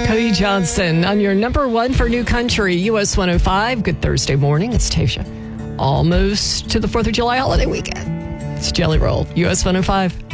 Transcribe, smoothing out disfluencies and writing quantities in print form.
Cody Johnson on your number one for New Country, US 105. Good Thursday morning. It's Tasha. Almost to the 4th of July holiday weekend. It's Jelly Roll, US 105.